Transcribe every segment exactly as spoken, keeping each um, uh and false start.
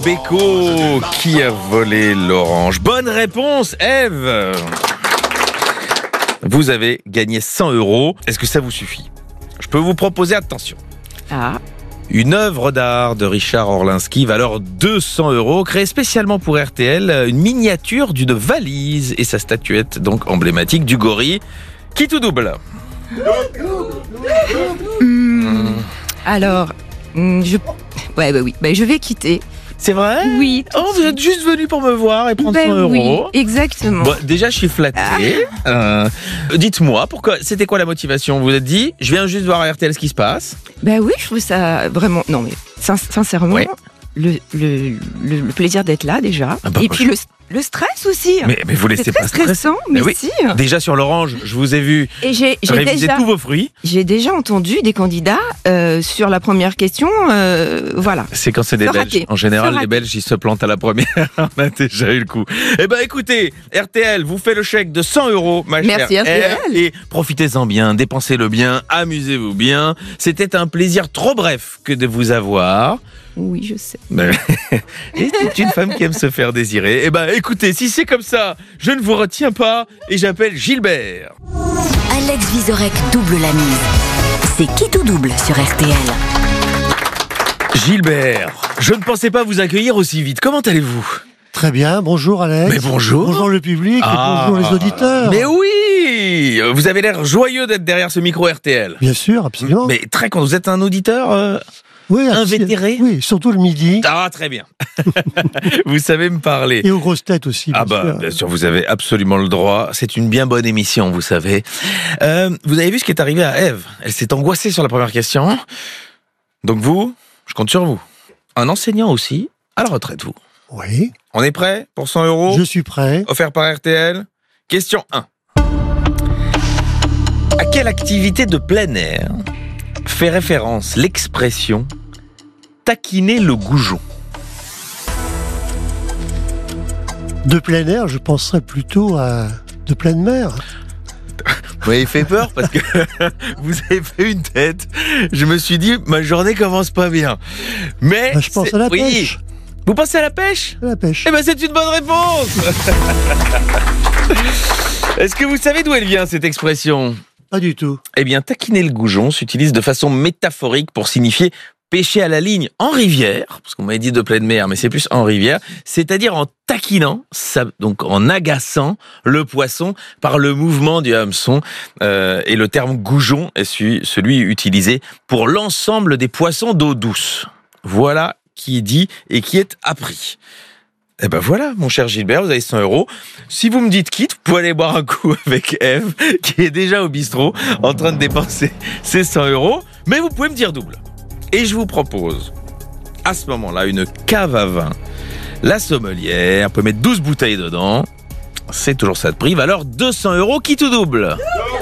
Beko, qui a volé l'orange? Bonne réponse, Ève. Vous avez gagné cent euros. Est-ce que ça vous suffit? Je peux vous proposer, attention, Ah, une œuvre d'art de Richard Orlinski, valeur deux cents euros, créée spécialement pour R T L, une miniature d'une valise et sa statuette, donc emblématique du gorille. Qui tout double? hum, alors, hum, je... Ouais, bah oui, bah, je vais quitter. C'est vrai? Oui. tout Oh, de vous suite. êtes juste venu pour me voir et prendre Ben cent euros. oui, exactement. Bon, déjà, je suis flatté. Euh, dites-moi, pourquoi? C'était quoi la motivation? Vous vous êtes dit, je viens juste voir à R T L ce qui se passe. Bah oui, je trouve ça vraiment... Non mais, sin- sincèrement, Ouais. le, le, le, le plaisir d'être là déjà. Ah bah, Et moi, puis je- le, le stress aussi. Mais, mais vous laissez C'est pas très stresser. stressant, mais oui. si. Déjà sur l'orange, je vous ai vu Et j'ai j'ai réviser déjà, tous vos fruits. j'ai déjà entendu des candidats euh, sur la première question, euh, voilà. C'est quand c'est des Se Belges. rater. En général, Se les rater. Belges, ils se plantent à la première. On a déjà eu le coup. Eh ben, écoutez, R T L vous fait le chèque de cent euros, ma Merci, chère R T L. Ève, et profitez-en bien, dépensez-le bien, amusez-vous bien. C'était un plaisir trop bref que de vous avoir. Oui, je sais. Mais- Et c'est une femme qui aime se faire désirer. Eh ben, écoutez, si c'est comme ça, je ne vous retiens pas et j'appelle Gilbert. Alex Vizorek double la mise. C'est qui tout double sur R T L. Gilbert, je ne pensais pas vous accueillir aussi vite. Comment allez-vous? Très bien, bonjour Alex. Mais bonjour. Bonjour le public Ah. et bonjour les auditeurs. Mais oui, vous avez l'air joyeux d'être derrière ce micro R T L. Bien sûr, absolument. Mais très content, vous êtes un auditeur euh, oui, invétéré. Oui, surtout le midi. Ah, très bien. Vous savez me parler. Et aux grosses têtes aussi. Ah bien bah, sûr. bien sûr, vous avez absolument le droit. C'est une bien bonne émission, vous savez. Euh, vous avez vu ce qui est arrivé à Ève? Elle s'est angoissée sur la première question. Donc vous, je compte sur vous. Un enseignant aussi, à la retraite, vous. Oui, On est prêt pour cent euros je suis prêt. offert par R T L? Question un. À quelle activité de plein air fait référence l'expression taquiner le goujon? De plein air, je penserais plutôt à de pleine mer. Vous m'avez fait peur parce que vous avez fait une tête. Je me suis dit, ma journée commence pas bien. Mais Bah, je pense c'est- à la oui. pêche. Vous pensez à la pêche? À la pêche. Eh ben, c'est une bonne réponse. Est-ce que vous savez d'où elle vient cette expression? Pas du tout. Eh bien, taquiner le goujon s'utilise de façon métaphorique pour signifier pêcher à la ligne en rivière, parce qu'on m'avait dit de pleine mer, mais c'est plus en rivière, c'est-à-dire en taquinant, ça- donc en agaçant le poisson par le mouvement du hameçon. Euh, et le terme goujon est celui, celui utilisé pour l'ensemble des poissons d'eau douce. Voilà qui est dit et qui est appris. Eh ben voilà, mon cher Gilbert, vous avez cent euros. Si vous me dites quitte, vous pouvez aller boire un coup avec Ève, qui est déjà au bistrot, en train de dépenser ses cent euros. Mais vous pouvez me dire double. Et je vous propose, à ce moment-là, une cave à vin. La sommelière peut mettre douze bouteilles dedans. C'est toujours ça de prix. Valeur deux cents euros, qui tout double.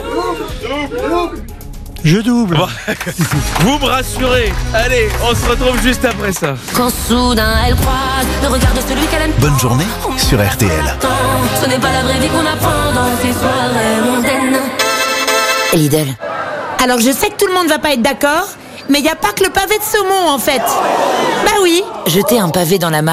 Je double. Bon, vous me rassurez. Allez, on se retrouve juste après ça. Quand soudain elle croise le regard de celui qu'elle aime tant. Bonne journée sur R T L. Ce n'est pas la vraie vie qu'on apprend dans ces soirées mondaines. Lidl. Alors je sais que tout le monde va pas être d'accord, mais il n'y a pas que le pavé de saumon en fait. Bah oui. Jeter un pavé dans la mare.